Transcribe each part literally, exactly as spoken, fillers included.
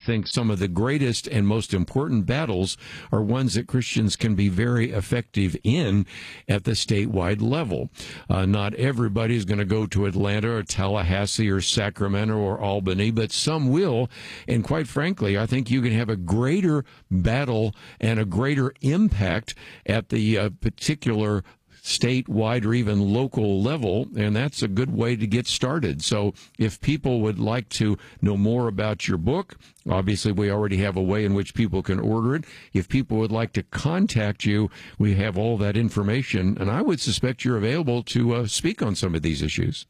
think some of the greatest and most important battles are ones that Christians can be very effective in at the statewide level. Uh, not everybody is going to go to Atlanta or Tallahassee or Sacramento or Albany, but some will. And quite frankly, I think you can have a greater battle and a greater impact at the uh, particular statewide or even local level, and that's a good way to get started. So if people would like to know more about your book, obviously we already have a way in which people can order it. If people would like to contact you, we have all that information, and I would suspect you're available to uh, speak on some of these issues.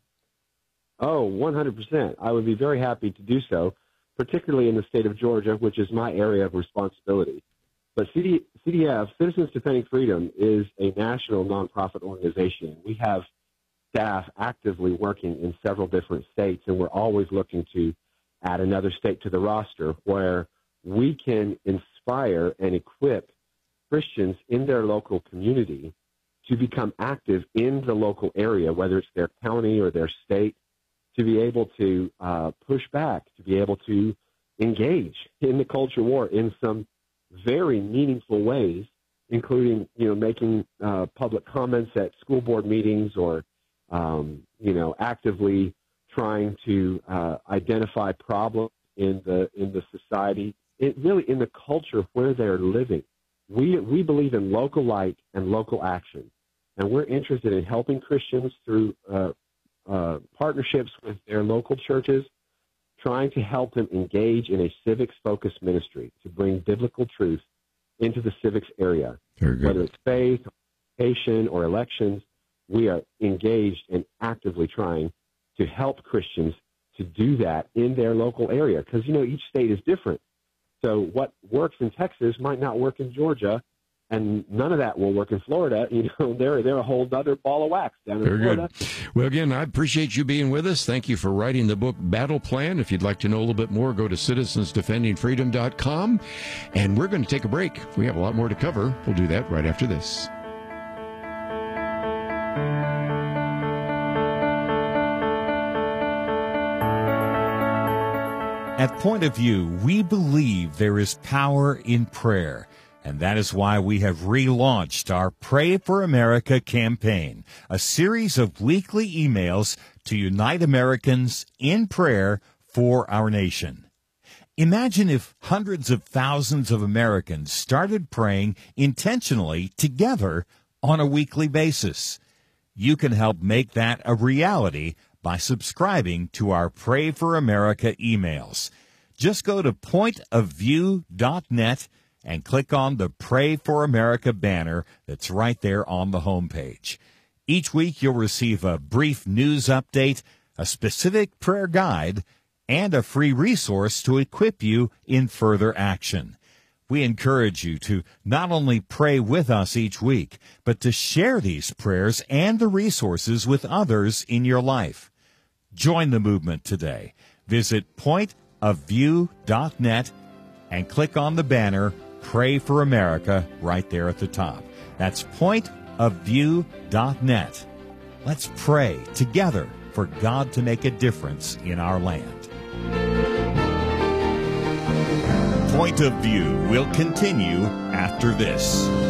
Oh, one hundred percent. I would be very happy to do so, particularly in the state of Georgia, which is my area of responsibility. But C D, C D F, Citizens Defending Freedom, is a national nonprofit organization. We have staff actively working in several different states, and we're always looking to add another state to the roster where we can inspire and equip Christians in their local community to become active in the local area, whether it's their county or their state, to be able to uh, push back, to be able to engage in the culture war in some very meaningful ways, including, you know, making uh, public comments at school board meetings or, um, you know, actively trying to uh, identify problems in the in the society, it really in the culture where they're living. We we believe in local light and local action, and we're interested in helping Christians through uh, uh, partnerships with their local churches, trying to help them engage in a civics-focused ministry to bring biblical truth into the civics area. Whether it's faith, education, or elections, we are engaged and actively trying to help Christians to do that in their local area. Because, you know, each state is different. So what works in Texas might not work in Georgia, and none of that will work in Florida. You know, they're, they're a whole other ball of wax down in Very Florida. Good. Well, again, I appreciate you being with us. Thank you for writing the book Battle Plan. If you'd like to know a little bit more, go to citizens defending freedom dot com. And we're going to take a break. We have a lot more to cover. We'll do that right after this. At Point of View, we believe there is power in prayer. And that is why we have relaunched our Pray for America campaign, a series of weekly emails to unite Americans in prayer for our nation. Imagine if hundreds of thousands of Americans started praying intentionally together on a weekly basis. You can help make that a reality by subscribing to our Pray for America emails. Just go to point of view dot net and click on the Pray for America banner that's right there on the homepage. Each week you'll receive a brief news update, a specific prayer guide, and a free resource to equip you in further action. We encourage you to not only pray with us each week, but to share these prayers and the resources with others in your life. Join the movement today. Visit point of view dot net and click on the banner Pray for America right there at the top. That's point of view dot net. Let's pray together for God to make a difference in our land. Point of View will continue after this.